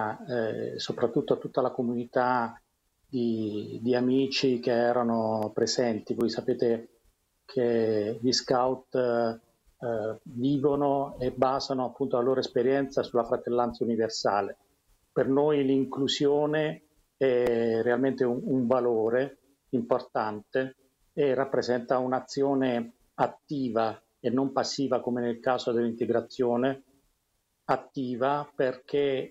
ma soprattutto a tutta la comunità di amici che erano presenti. Voi sapete che gli scout vivono e basano appunto la loro esperienza sulla fratellanza universale. Per noi l'inclusione è realmente un valore importante e rappresenta un'azione attiva e non passiva come nel caso dell'integrazione, attiva perché